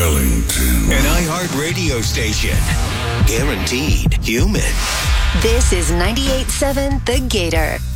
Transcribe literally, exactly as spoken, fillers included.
Wellington. An iHeart radio station. Guaranteed human. This is ninety-eight point seven The Gator.